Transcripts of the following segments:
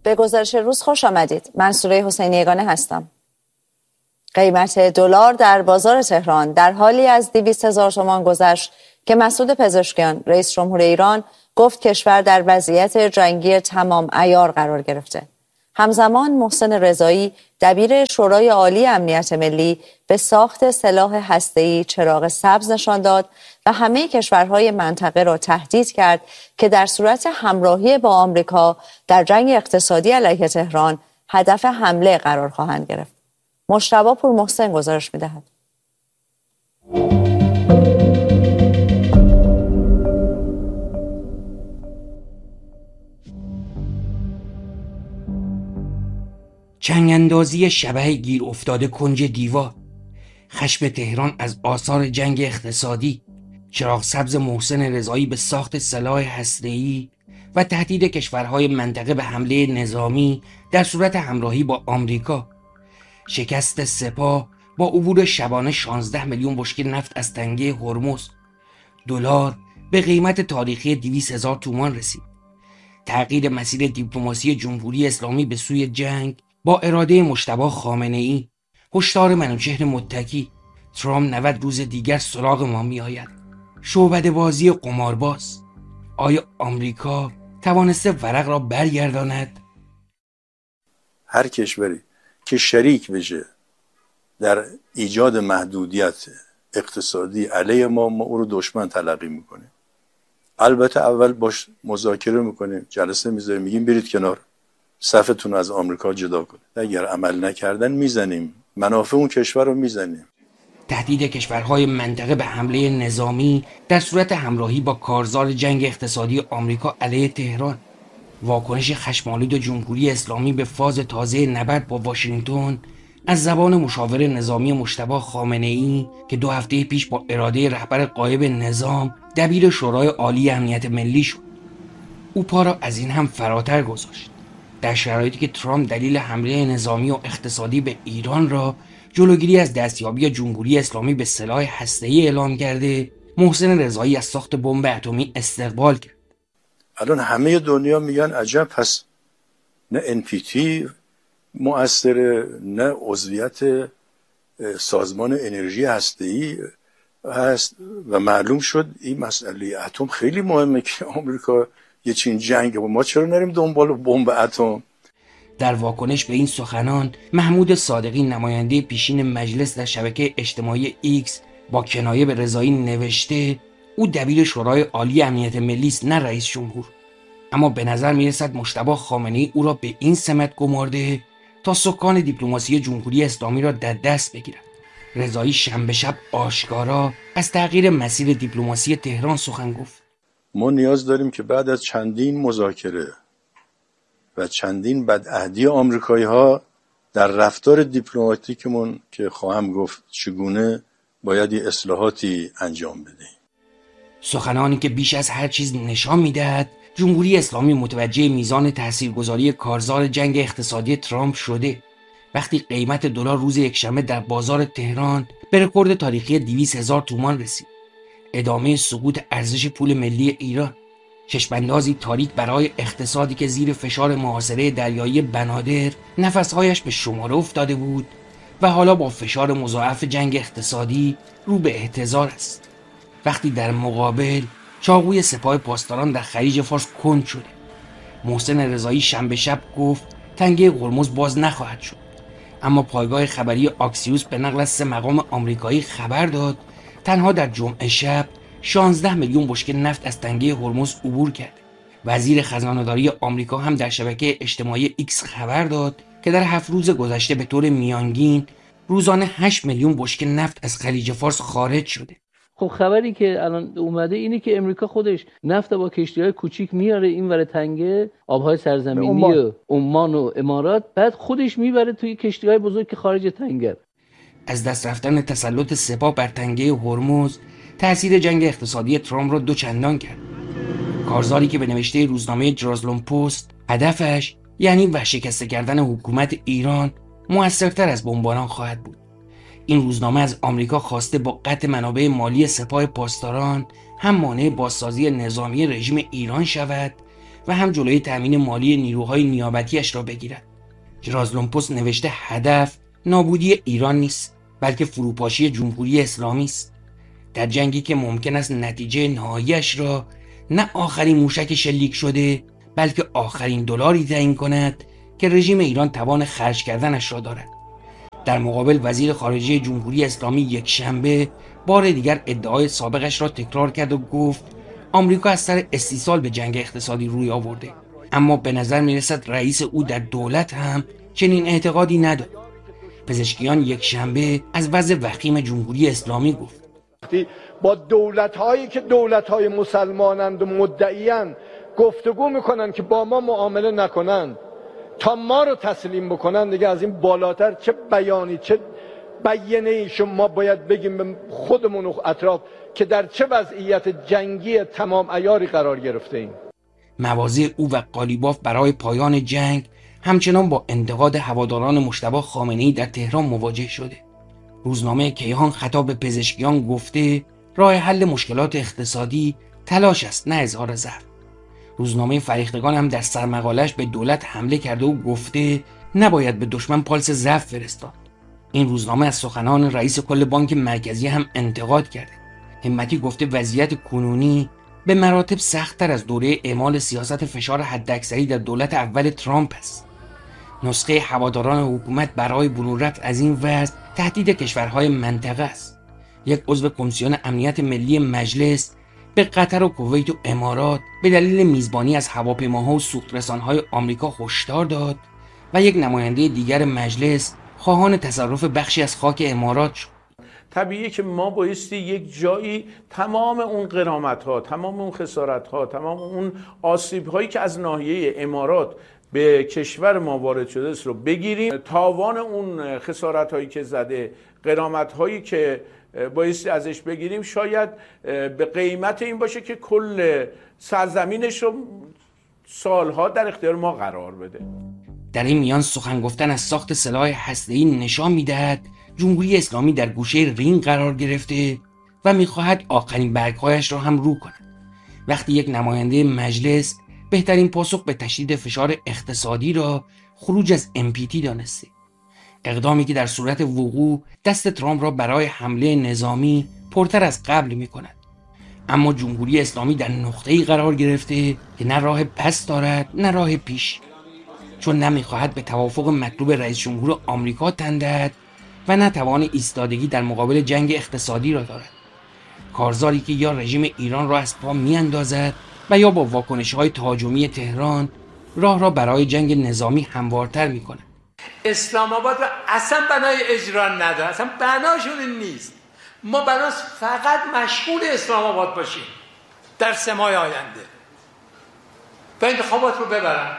به گزارش روز خوش آمدید. من سوره حسینی یگانه هستم. قیمت دلار در بازار تهران در حالی از 200,000 تومان گذشت که مسعود پزشکیان رئیس جمهور ایران گفت کشور در وضعیت جنگی تمام عیار قرار گرفته. همزمان محسن رضایی دبیر شورای عالی امنیت ملی به ساخت سلاح هسته‌ای چراغ سبز نشان داد و همه کشورهای منطقه را تهدید کرد که در صورت همراهی با آمریکا در جنگ اقتصادی علیه تهران هدف حمله قرار خواهند گرفت. مجتبی پور محسن گزارش می‌دهد. جنگ اندازی شبح گیر افتاده کنج دیوار، خشم تهران از آثار جنگ اقتصادی، چراغ سبز محسن رضایی به ساخت سلاح هسته‌ای و تهدید کشورهای منطقه به حمله نظامی در صورت همراهی با آمریکا، شکست سپاه با عبور شبانه 16 میلیون بشکه نفت از تنگه هرمز، دلار به قیمت تاریخی 200,000 تومان رسید، تغییر مسیر دیپلماسی جمهوری اسلامی به سوی جنگ با اراده مجتبی خامنه‌ای، هشدار منوچهر متکی، ترامپ 90 روز دیگر سراغ ما می آید، شعبده بازی قمارباز. آیا آمریکا توانسته ورق را برگرداند؟ هر کشوری که شریک بشه در ایجاد محدودیت اقتصادی علیه ما او رو دشمن تلقی میکنیم. البته اول باش مذاکره میکنیم، جلسه میذاریم، میگیم برید کنار، صفتون از آمریکا جدا کنید. اگر عمل نکردن میزنیم، منافع اون کشور رو میزنیم. تهدید کشورهای منطقه به حمله نظامی در صورت همراهی با کارزار جنگ اقتصادی آمریکا علیه تهران، واکنش خشم‌آلود جمهوری اسلامی به فاز تازه نبرد با واشنگتن از زبان مشاور نظامی مجتبی خامنه‌ای که 2 هفته پیش با اراده رهبر غایب نظام دبیر شورای عالی امنیت ملی شد. او پا را از این هم فراتر گذاشت. در شرایطی که ترامپ دلیل حمله نظامی و اقتصادی به ایران را جلوگیری از دستیابی جمهوری اسلامی به سلاح هسته‌ای اعلام کرده، محسن رضایی از ساخت بمب اتمی استقبال کرد. الان همه دنیا میگن عجب، پس نه NPT مؤثره، نه عضویت سازمان انرژی هسته‌ای هست و معلوم شد این مسئله اتم خیلی مهمه که آمریکا یه چین جنگ و ما چرا نریم دنبال بمب اتم. در واکنش به این سخنان، محمود صادقی نماینده پیشین مجلس در شبکه اجتماعی ایکس با کنایه به رضایی نوشته او دبیر شورای عالی امنیت ملی است نه رئیس جمهور، اما به نظر میرسد مجتبی خامنه‌ای او را به این سمت گمارده تا سکان دیپلماسی جمهوری اسلامی را در دست بگیرد. رضایی شنبه شب آشکارا از تغییر مسیر دیپلماسی تهران سخن گفت. ما نیاز داریم که بعد از چندین مذاکره و چندین بدعهدی آمریکایی ها در رفتار دیپلماتیکمون که خواهم گفت چگونه باید اصلاحاتی انجام بدیم. سخنانی که بیش از هر چیز نشان میدهد جمهوری اسلامی متوجه میزان تاثیرگذاری کارزار جنگ اقتصادی ترامپ شده. وقتی قیمت دلار روز یکشنبه در بازار تهران به رکورد تاریخی 200,000 تومان رسید، ادامه سقوط ارزش پول ملی ایران، چشم‌اندازی تاریک برای اقتصادی که زیر فشار محاصره دریایی بنادر نفسهایش به شماره افتاده بود و حالا با فشار مضاعف جنگ اقتصادی رو به احتضار است. وقتی در مقابل چاقوی سپاه پاسداران در خلیج فارس کند شده. محسن رضایی شنبه شب گفت تنگه هرمز باز نخواهد شد، اما پایگاه خبری آکسیوس به نقل از 3 مقام آمریکایی خبر داد تنها در جمعه شب 16 میلیون بشکه نفت از تنگه هرمز عبور کرده. وزیر خزانه‌داری آمریکا هم در شبکه اجتماعی ایکس خبر داد که در 7 روز گذشته به طور میانگین روزانه 8 میلیون بشکه نفت از خلیج فارس خارج شده. خب خبری که الان اومده اینه که امریکا خودش نفت با کشتی‌های کوچیک میاره اینور تنگه آبهای سرزمینی و عمان و امارات، بعد خودش میبره توی کشتی‌های بزرگ که خارج تنگه. از دست رفتن تسلط سپاه بر تنگه هرمز تأثیر جنگ اقتصادی ترامپ را 2 چندان کرد. کارزاری که به نوشته روزنامه جرازلون پست هدفش یعنی ورشکسته کردن حکومت ایران موثرتر از بمباران خواهد بود. این روزنامه از آمریکا خواسته با قطع منابع مالی سپاه پاسداران هم مانع بازسازی نظامی رژیم ایران شود و هم جلوی تأمین مالی نیروهای نیابتیش را بگیرد. ژرالدون نوشته هدف نابودی ایران نیست، بلکه فروپاشی جمهوری اسلامی است. در جنگی که ممکن است نتیجه نهاییش را نه آخرین موشک شلیک شده، بلکه آخرین دلاری تعیین کند که رژیم ایران توان خرج کردنش را دارد. در مقابل وزیر خارجه جمهوری اسلامی یک شنبه بار دیگر ادعای سابقش را تکرار کرد و گفت آمریکا از سر استیصال به جنگ اقتصادی روی آورده، اما به نظر می رسد رئیس او در دولت هم چنین اعتقادی ندارد. پزشکیان یک شنبه از وضع وخیم جمهوری اسلامی گفت. با دولت‌هایی که دولت‌های مسلمانند و مدعیان گفتگو میکنن که با ما معامله نکنن تا ما رو تسلیم بکنن، دیگه از این بالاتر چه بیانی چه بیانیه‌ای شما باید بگیم به خودمون و اطراف که در چه وضعیت جنگی تمام عیاری قرار گرفته ایم. مواضع او و قالیباف برای پایان جنگ همچنان با انتقاد هواداران مجتبی خامنه‌ای در تهران مواجه شده. روزنامه کیهان خطاب به پزشکیان گفته راه حل مشکلات اقتصادی تلاش است، نه اظهار ضعف. روزنامه فریختگان هم در سرمقاله‌اش به دولت حمله کرده و گفته نباید به دشمن پالس ضعف فرستاد. این روزنامه از سخنان رئیس کل بانک مرکزی هم انتقاد کرده. همتی گفته وضعیت کنونی به مراتب سخت‌تر از دوره اعمال سیاست فشار حداکثری در دولت اول ترامپ است. نسخه هواداران حکومت برای برون رفت از این وضع تهدید کشورهای منطقه است. یک عضو کمیسیون امنیت ملی مجلس به قطر و کویت و امارات به دلیل میزبانی از هواپیماها و سوخت‌رسان‌های آمریکا هشدار داد و یک نماینده دیگر مجلس خواهان تصرف بخشی از خاک امارات شد. طبیعیه که ما بایستی یک جایی تمام اون غرامت‌ها، تمام اون خسارت‌ها، تمام اون آسیب‌هایی که از ناحیه امارات به کشور ما وارد شده است رو بگیریم. تاوان اون خسارت‌هایی که زده، غرامت‌هایی که بایستی ازش بگیریم، شاید به قیمت این باشه که کل سرزمینش رو سالها در اختیار ما قرار بده. در این میان سخن گفتن از ساخت سلاح هسته‌ای نشان می‌دهد جمهوری اسلامی در گوشه رینگ قرار گرفته و می‌خواهد آخرین برگ‌هایش را هم رو کند. وقتی یک نماینده مجلس بهترین پاسخ به تشدید فشار اقتصادی را خروج از NPT دانسته، اقدامی که در صورت وقوع دست ترامپ را برای حمله نظامی پرتر از قبل می‌کند. اما جمهوری اسلامی در نقطه‌ای قرار گرفته که نه راه پس دارد نه راه پیش، چون نمی‌خواهد به توافق مطلوب رئیس جمهور آمریکا تن دهد و نتوان ایستادگی در مقابل جنگ اقتصادی را دارد. کارزاری که یا رژیم ایران را از پا می‌اندازد و یا با واکنش‌های تهاجمی تهران راه را برای جنگ نظامی هموارتر می‌کند. اسلام آباد را اصلا بنای اجرا نداره، اصلا بناشون نیست. ما بناس فقط مشغول اسلام آباد باشیم در 3 ماه آینده و انتخابات رو ببرن.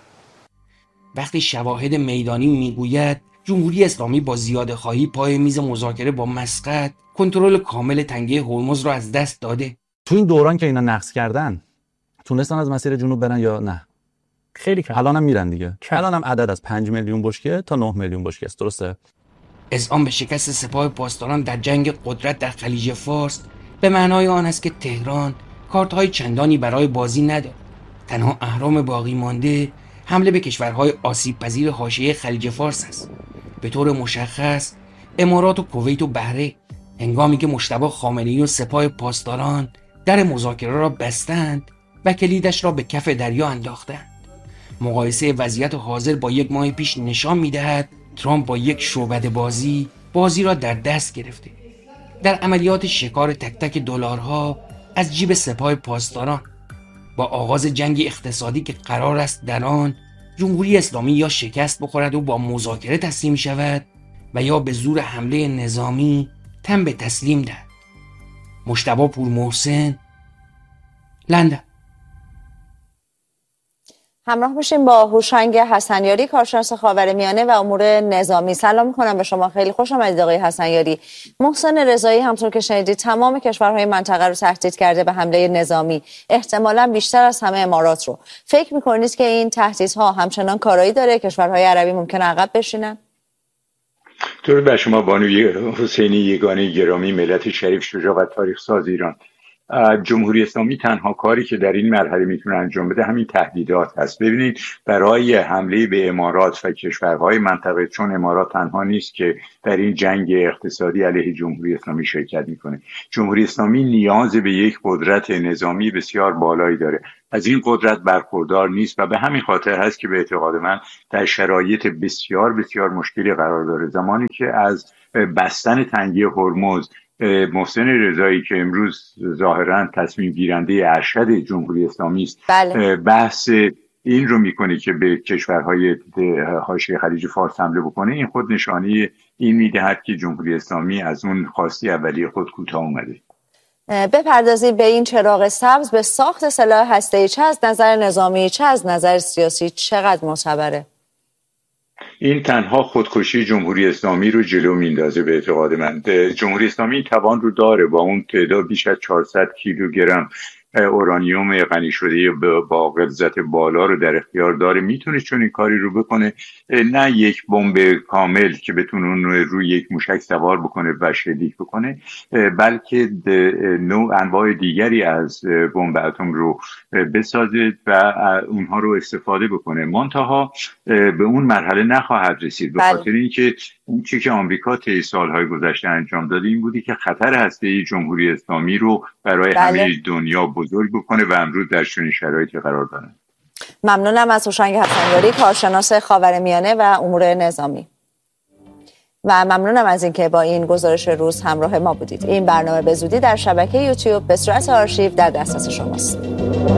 وقتی شواهد میدانی میگوید جمهوری اسلامی با زیاده خواهی پای میز مذاکره با مسقط کنترل کامل تنگه هرمز را از دست داده. تو این دوران که اینا نقض کردن تونستن از مسیر جنوب برن یا نه؟ خیلی کم. الانم میرن دیگه. الانم عدد از 5 میلیون بشکه تا 9 میلیون بشکه است، درسته؟ اذعان به شکست سپاه پاسداران در جنگ قدرت در خلیج فارس به معنای آن است که تهران کارت‌های چندانی برای بازی ندارد. تنها اهرام باقی مانده حمله به کشورهای آسیب پذیر حاشیه خلیج فارس است، به طور مشخص امارات و کویت و بحرین، هنگامی که مجتبی خامنه‌ای و سپاه پاسداران در مذاکره را بستند و کلیدش را به کف دریا انداختند. مقایسه وضعیت حاضر با 1 ماه پیش نشان می‌دهد ترامپ با یک شعبده بازی را در دست گرفته. در عملیات شکار تک تک دلارها از جیب سپاه پاسداران، با آغاز جنگ اقتصادی که قرار است در آن جمهوری اسلامی یا شکست بخورد و با مذاکره تسلیم شود و یا به زور حمله نظامی تن به تسلیم دهد. مجتبی پورمحسن، لندن. همراه باشیم با هوشنگ حسنیاری، کارشناس خاورمیانه و امور نظامی. سلام می‌کنم به شما، خیلی خوش آمدید آقای حسنیاری. محسن رضایی همونطور که شنیدید تمام کشورهای منطقه رو تهدید کرده به حمله نظامی، احتمالاً بیشتر از همه امارات رو. فکر می‌کنید که این تهدیدها همچنان کارایی داره؟ کشورهای عربی ممکنه عقب بشینن؟ درود بر شما بانوی حسینی یگانه گرامی، ملت شریف، شجاع و تاریخ ساز ایران. جمهوری اسلامی تنها کاری که در این مرحله میتونه انجام بده همین تهدیدات هست. ببینید برای حمله به امارات و کشورهای منطقه، چون امارات تنها نیست که در این جنگ اقتصادی علیه جمهوری اسلامی شرکت میکنه، جمهوری اسلامی نیاز به یک قدرت نظامی بسیار بالایی داره، از این قدرت برخوردار نیست و به همین خاطر هست که به اعتقاد من در شرایط بسیار بسیار مشکلی قرار داره. زمانی که از بستن تنگه هرمز محسن رضایی که امروز ظاهراً تصمیم گیرنده ارشد جمهوری اسلامی است، بله. بحث این رو میکنه که به کشورهای حاشیه خلیج فارس حمله بکنه، این خود نشانه این میدهد که جمهوری اسلامی از اون خواسته اولیه خود کوتاه اومده. بپردازیم به این چراغ سبز، به ساخت سلاح هسته‌ای، چه از نظر نظامی چه از نظر سیاسی چقدر معتبره؟ این تنها خودکشی جمهوری اسلامی رو جلو میندازه به اعتقاد من. جمهوری اسلامی توان رو داره با اون تعداد بیش از 400 کیلوگرم اورانیوم غنی شده با غلظت بالا رو در اختیار داره، میتونه چون این کاری رو بکنه، نه یک بمب کامل که بتونه اون روی یک موشک سوار بکنه و شلیک بکنه، بلکه نوع انواع دیگری از بمب اتم رو بسازه و اونها رو استفاده بکنه. منتها به اون مرحله نخواهد رسید به خاطر اینکه اون چیزی که آمریکا طی سالهای گذشته انجام داده این بودی که خطر هسته‌ای جمهوری اسلامی رو برای همه دنیا بزرگ بکنه و امروز در چنین شرایطی قرار داره. ممنونم از هوشنگ حسنیاری، کارشناس خاورمیانه و امور نظامی، و ممنونم از اینکه با این گزارش روز همراه ما بودید. این برنامه به زودی در شبکه یوتیوب به صورت آرشیو در دسترس شماست.